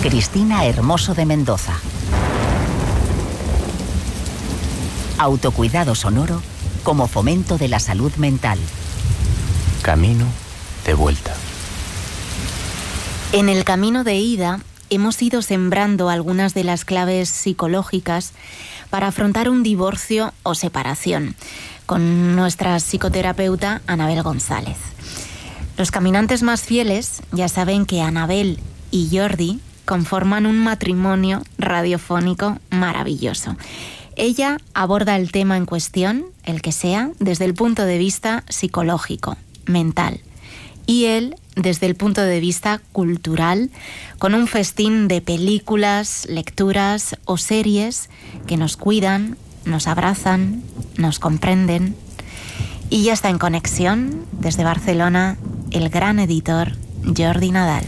Cristina Hermoso de Mendoza. Autocuidado sonoro como fomento de la salud mental. Camino de vuelta. En el camino de ida hemos ido sembrando algunas de las claves psicológicas para afrontar un divorcio o separación con nuestra psicoterapeuta Anabel González. Los caminantes más fieles ya saben que Anabel y Jordi conforman un matrimonio radiofónico maravilloso. Ella aborda el tema en cuestión, el que sea, desde el punto de vista psicológico, mental, y él desde el punto de vista cultural, con un festín de películas, lecturas o series que nos cuidan, nos abrazan, nos comprenden. Y ya está en conexión desde Barcelona el gran editor Jordi Nadal.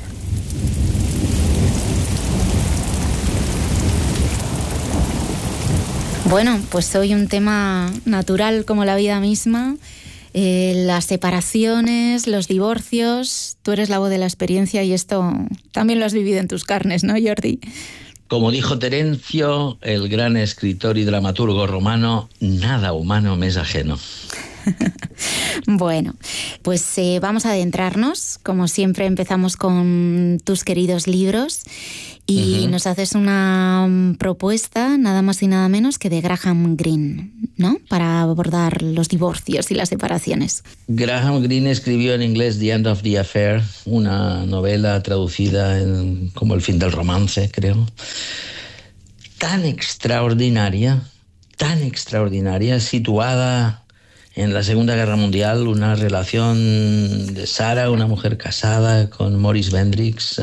Bueno, pues hoy un tema natural como la vida misma. Las separaciones, los divorcios. Tú eres la voz de la experiencia y esto también lo has vivido en tus carnes, ¿no, Jordi? Como dijo Terencio, el gran escritor y dramaturgo romano, nada humano me es ajeno. Bueno, pues vamos a adentrarnos. Como siempre empezamos con tus queridos libros y nos haces una propuesta nada más y nada menos que de Graham Greene, ¿no? Para abordar los divorcios y las separaciones. Graham Greene escribió en inglés The End of the Affair, una novela traducida como El fin del romance, creo. Tan extraordinaria, situada en la Segunda Guerra Mundial, una relación de Sarah, una mujer casada, con Maurice Bendrix,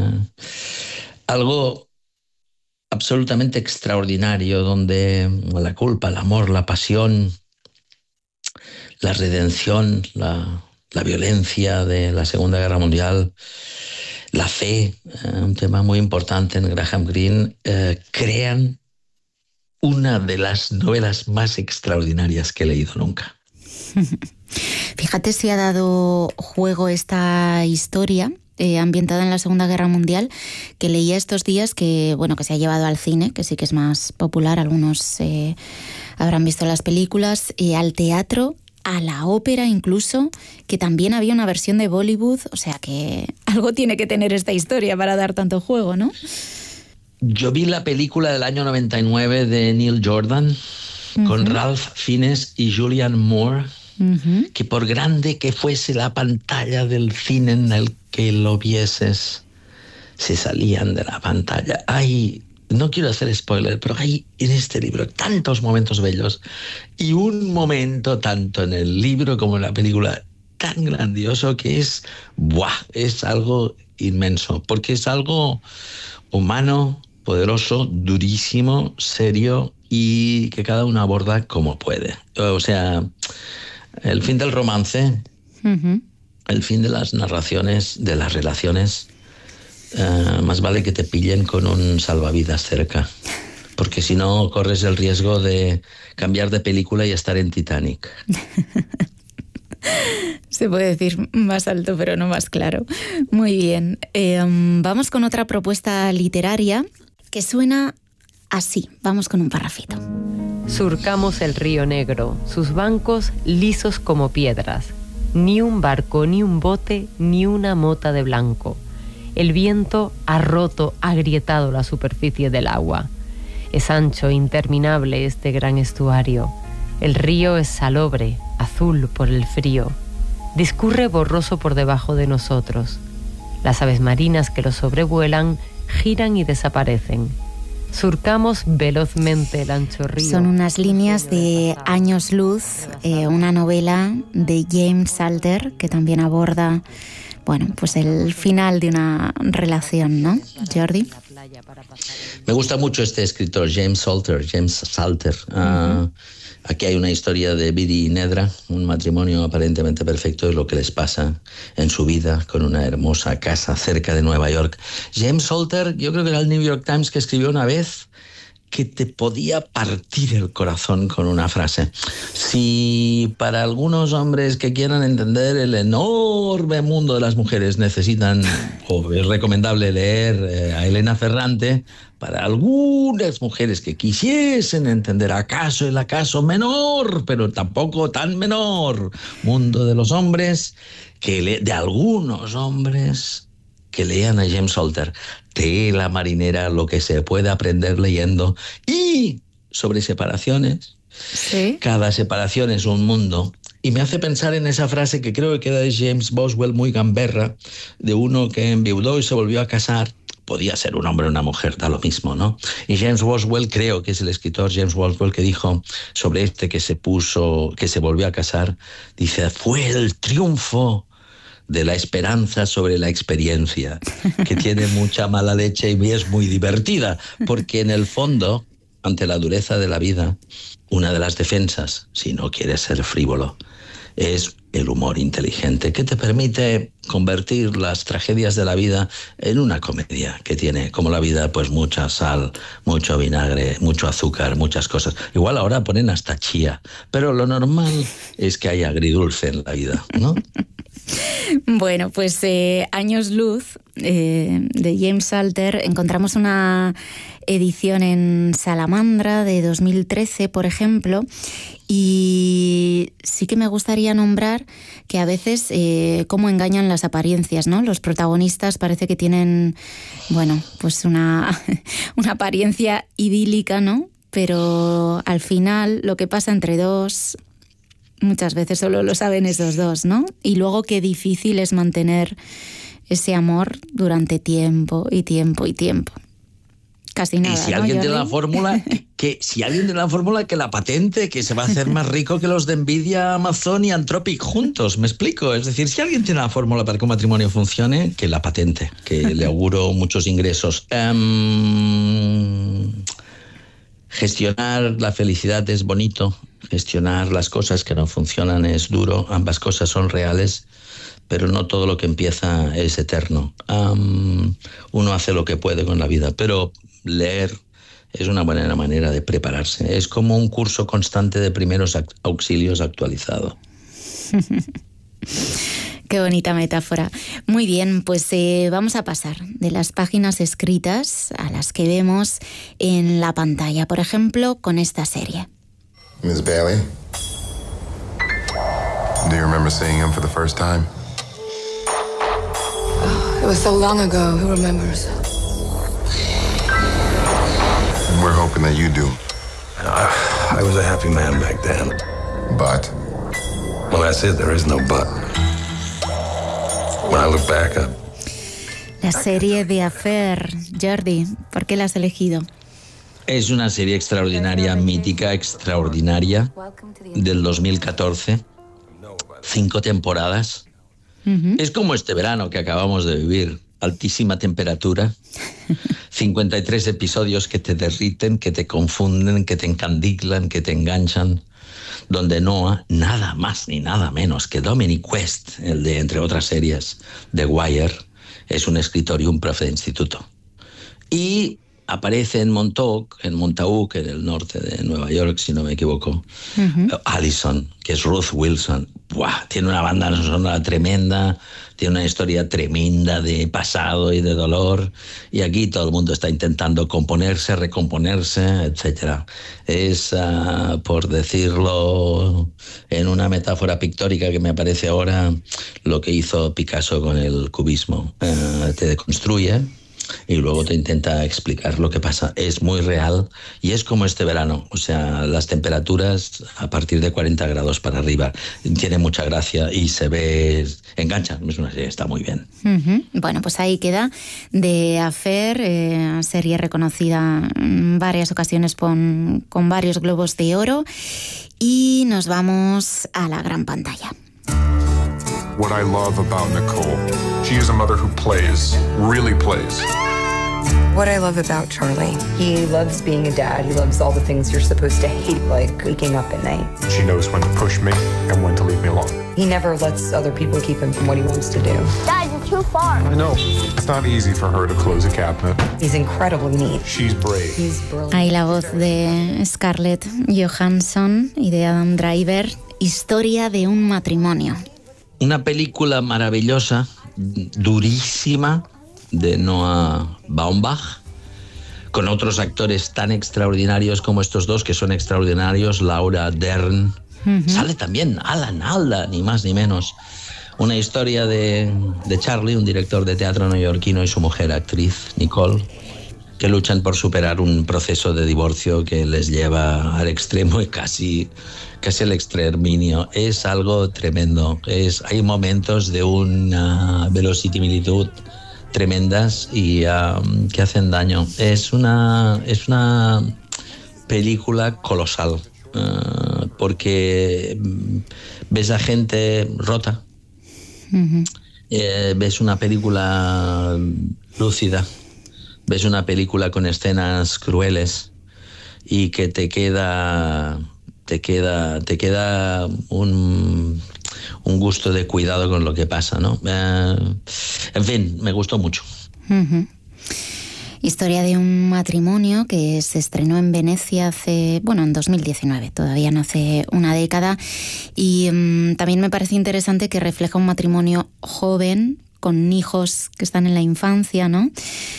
algo absolutamente extraordinario, donde la culpa, el amor, la pasión, la redención, la violencia de la Segunda Guerra Mundial, la fe, un tema muy importante en Graham Greene, crean una de las novelas más extraordinarias que he leído nunca. Fíjate si ha dado juego esta historia ambientada en la Segunda Guerra Mundial, que leía estos días que se ha llevado al cine, que sí que es más popular, algunos habrán visto las películas, al teatro, a la ópera incluso, que también había una versión de Bollywood, o sea que algo tiene que tener esta historia para dar tanto juego, ¿no? Yo vi la película del año 99 de Neil Jordan, con Ralph Fiennes y Julianne Moore, que por grande que fuese la pantalla del cine en el que lo vieses, se salían de la pantalla. No quiero hacer spoiler, pero hay en este libro tantos momentos bellos y un momento tanto en el libro como en la película tan grandioso que es algo inmenso, porque es algo humano, poderoso, durísimo, serio y que cada uno aborda como puede. O sea, el fin del romance, el fin de las narraciones, de las relaciones, más vale que te pillen con un salvavidas cerca, porque si no corres el riesgo de cambiar de película y estar en Titanic. Se puede decir más alto, pero no más claro. Muy bien. Vamos con otra propuesta literaria que suena así. Vamos con un parrafito. Surcamos el río Negro, sus bancos lisos como piedras. Ni un barco, ni un bote, ni una mota de blanco. El viento ha roto, agrietado la superficie del agua. Es ancho, interminable este gran estuario. El río es salobre, azul por el frío. Discurre borroso por debajo de nosotros. Las aves marinas que lo sobrevuelan giran y desaparecen. Surcamos velozmente el ancho río. Son unas líneas de Años Luz, una novela de James Salter que también aborda, pues el final de una relación, ¿no, Jordi? Me gusta mucho este escritor, James Salter. Aquí hay una historia de Bidi y Nedra, un matrimonio aparentemente perfecto, y lo que les pasa en su vida con una hermosa casa cerca de Nueva York. James Salter, yo creo que era el New York Times que escribió una vez que te podía partir el corazón con una frase. Si para algunos hombres que quieran entender el enorme mundo de las mujeres necesitan, o es recomendable leer a Elena Ferrante, para algunas mujeres que quisiesen entender acaso el acaso menor, pero tampoco tan menor, mundo de los hombres, de algunos hombres, que lean a James Salter, Tela marinera, lo que se puede aprender leyendo, y sobre separaciones. ¿Sí? Cada separación es un mundo. Y me hace pensar en esa frase que creo que queda de James Boswell, muy gamberra, de uno que enviudó y se volvió a casar. Podía ser un hombre o una mujer, da lo mismo, ¿no? Y James Boswell, creo que es el escritor James Boswell, que dijo sobre que se volvió a casar, dice, fue el triunfo de la esperanza sobre la experiencia, que tiene mucha mala leche y es muy divertida, porque en el fondo, ante la dureza de la vida, una de las defensas, si no quieres ser frívolo, es el humor inteligente, que te permite convertir las tragedias de la vida en una comedia que tiene, como la vida, pues mucha sal, mucho vinagre, mucho azúcar, muchas cosas. Igual ahora ponen hasta chía, pero lo normal es que haya agridulce en la vida, ¿no? Bueno, pues Años Luz de James Salter, encontramos una edición en Salamandra de 2013, por ejemplo, y sí que me gustaría nombrar que a veces cómo engañan las apariencias, ¿no? Los protagonistas parece que tienen, bueno, pues una apariencia idílica, ¿no? Pero al final lo que pasa entre dos, muchas veces solo lo saben esos dos, ¿no? Y luego qué difícil es mantener ese amor durante tiempo y tiempo y tiempo. Casi nada. Y si alguien tiene la fórmula, que la patente, que se va a hacer más rico que los de Nvidia, Amazon y Anthropic juntos, ¿me explico? Es decir, si alguien tiene la fórmula para que un matrimonio funcione, que la patente, que le auguro muchos ingresos. Gestionar la felicidad es bonito, gestionar las cosas que no funcionan es duro, ambas cosas son reales, pero no todo lo que empieza es eterno. Uno hace lo que puede con la vida, pero leer es una buena manera de prepararse. Es como un curso constante de primeros auxilios actualizado. Qué bonita metáfora. Muy bien, pues vamos a pasar de las páginas escritas a las que vemos en la pantalla. Por ejemplo, con esta serie. Miss Bailey, do you remember seeing him for the first time? It was so long ago. Who remembers? And we're hoping that you do. I was a happy man back then. But? Well, that's it. There is no but. When I look back, La serie de Affair, Jordi, ¿por qué la has elegido? Es una serie extraordinaria, mítica, extraordinaria, del 2014. 5 temporadas. Es como este verano que acabamos de vivir, altísima temperatura, 53 episodios que te derriten, que te confunden, que te encandilan, que te enganchan, donde no nada más ni nada menos que Dominic West, el de, entre otras series, The Wire, es un escritor y un profe de instituto. Y aparece en Montauk, en el norte de Nueva York, si no me equivoco, Allison, que es Ruth Wilson. ¡Buah! Tiene una banda sonora tremenda, tiene una historia tremenda de pasado y de dolor, y aquí todo el mundo está intentando componerse, recomponerse, etc. Es, por decirlo en una metáfora pictórica que me aparece ahora, lo que hizo Picasso con el cubismo. Te deconstruye y luego te intenta explicar lo que pasa. Es muy real y es como este verano, o sea, las temperaturas a partir de 40 grados para arriba. Tiene mucha gracia y se ve, engancha, es una serie, está muy bien. Bueno, pues ahí queda The Affair, serie reconocida en varias ocasiones con varios Globos de Oro, y nos vamos a la gran pantalla. What I love about Nicole, she is a mother who plays, really plays. What I love about Charlie, he loves being a dad. He loves all the things you're supposed to hate, like waking up at night. She knows when to push me and when to leave me alone. He never lets other people keep him from what he wants to do. Dad, you too far. I know. It's not easy for her to close a cabinet. He's incredibly neat. She's brave. He's brilliant. Ahí la voz de Scarlett Johansson y de Adam Driver. Historia de un matrimonio. Una película maravillosa, durísima, de Noah Baumbach, con otros actores tan extraordinarios como estos dos, que son extraordinarios. Laura Dern. Sale también Alan Alda, ni más ni menos. Una historia de Charlie, un director de teatro neoyorquino, y su mujer, actriz Nicole, que luchan por superar un proceso de divorcio que les lleva al extremo y casi el exterminio. Es algo tremendo. Hay momentos de una verosimilitud tremendas y que hacen daño. Es una película colosal, porque ves a gente rota. Ves una película lúcida, ves una película con escenas crueles y que te queda un gusto de cuidado con lo que pasa, ¿no? En fin, me gustó mucho. Historia de un matrimonio que se estrenó en Venecia en 2019, todavía no hace una década, y también me parece interesante que refleja un matrimonio joven, con hijos que están en la infancia, ¿no?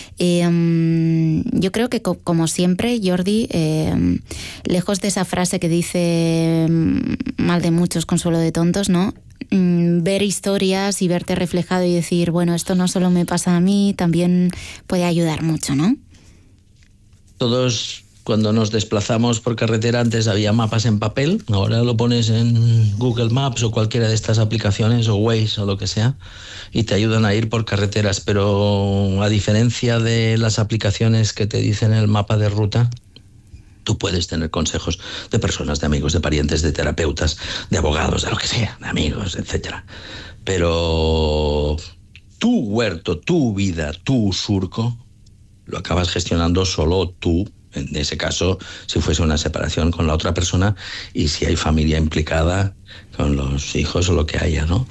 Yo creo que, como siempre, Jordi, lejos de esa frase que dice mal de muchos, consuelo de tontos, ¿no? Ver historias y verte reflejado y decir, bueno, esto no solo me pasa a mí, también puede ayudar mucho, ¿no? Todos, cuando nos desplazamos por carretera, antes había mapas en papel, ahora lo pones en Google Maps o cualquiera de estas aplicaciones, o Waze o lo que sea, y te ayudan a ir por carreteras. Pero a diferencia de las aplicaciones que te dicen el mapa de ruta, tú puedes tener consejos de personas, de amigos, de parientes, de terapeutas, de abogados, de lo que sea, de amigos, etcétera. Pero tu huerto, tu vida, tu surco, lo acabas gestionando solo tú. En ese caso, si fuese una separación con la otra persona, y si hay familia implicada con los hijos o lo que haya, ¿no?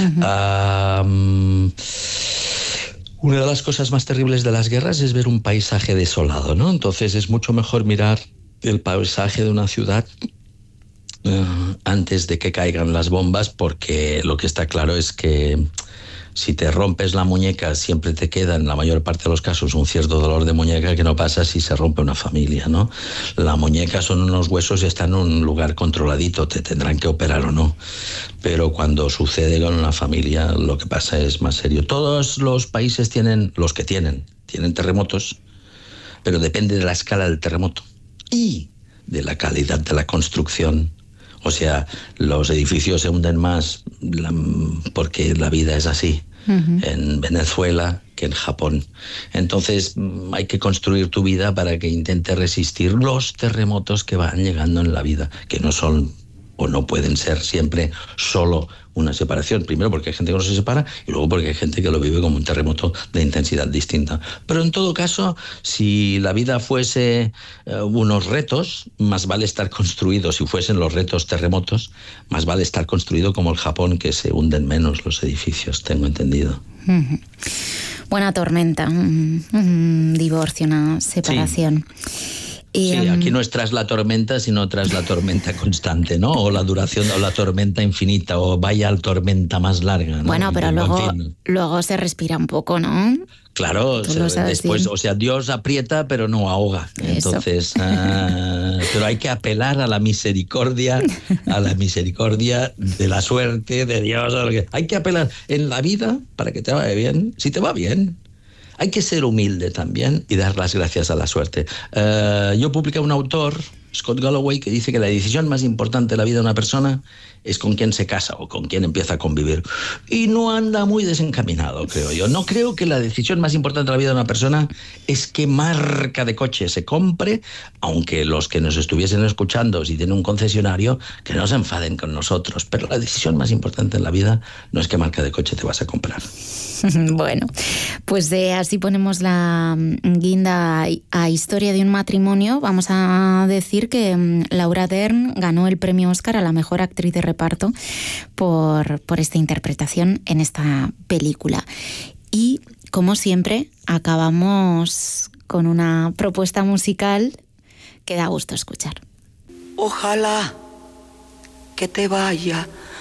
Una de las cosas más terribles de las guerras es ver un paisaje desolado, ¿no? Entonces es mucho mejor mirar el paisaje de una ciudad antes de que caigan las bombas, porque lo que está claro es que si te rompes la muñeca, siempre te queda, en la mayor parte de los casos, un cierto dolor de muñeca que no pasa si se rompe una familia, ¿no? La muñeca son unos huesos y está en un lugar controladito, te tendrán que operar o no. Pero cuando sucede con una familia, lo que pasa es más serio. Todos los países tienen terremotos, pero depende de la escala del terremoto y de la calidad de la construcción. O sea, los edificios se hunden más porque la vida es así en Venezuela que en Japón. Entonces hay que construir tu vida para que intente resistir los terremotos que van llegando en la vida, que no son o no pueden ser siempre solo una separación. Primero porque hay gente que no se separa, y luego porque hay gente que lo vive como un terremoto de intensidad distinta. Pero en todo caso, si la vida fuese unos retos, más vale estar construido. Si fuesen los retos terremotos, más vale estar construido como el Japón, que se hunden menos los edificios, tengo entendido. Buena tormenta, un divorcio, una separación. Sí, aquí no es tras la tormenta, sino tras la tormenta constante, ¿no? O la duración, o la tormenta infinita, o vaya la tormenta más larga, ¿no? Bueno, pero luego se respira un poco, ¿no? Claro, después, bien. O sea, Dios aprieta pero no ahoga. Eso. Entonces, pero hay que apelar a la misericordia de la suerte de Dios. Hay que apelar en la vida para que te vaya bien. Si te va bien, hay que ser humilde también y dar las gracias a la suerte. Yo publiqué un autor, Scott Galloway, que dice que la decisión más importante de la vida de una persona es con quién se casa o con quién empieza a convivir. Y no anda muy desencaminado, creo yo. No creo que la decisión más importante de la vida de una persona es qué marca de coche se compre, aunque los que nos estuviesen escuchando, si tienen un concesionario, que no se enfaden con nosotros. Pero la decisión más importante en la vida no es qué marca de coche te vas a comprar. Bueno, pues así ponemos la guinda a Historia de un matrimonio. Vamos a decir que Laura Dern ganó el premio Oscar a la mejor actriz de reparto por esta interpretación en esta película. Y, como siempre, acabamos con una propuesta musical que da gusto escuchar. Ojalá que te vaya